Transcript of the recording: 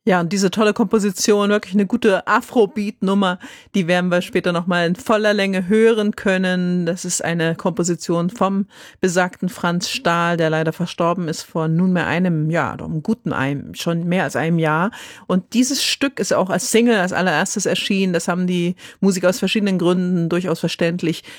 Ja, und diese tolle Komposition, wirklich eine gute Afrobeat-Nummer, die werden wir später nochmal in voller Länge hören können. Das ist eine Komposition vom besagten Franz Stahl, der leider verstorben ist vor nunmehr einem Jahr, oder schon mehr als einem Jahr. Und dieses Stück ist auch als Single als allererstes erschienen. Das haben die Musiker aus verschiedenen Gründen durchaus verständlich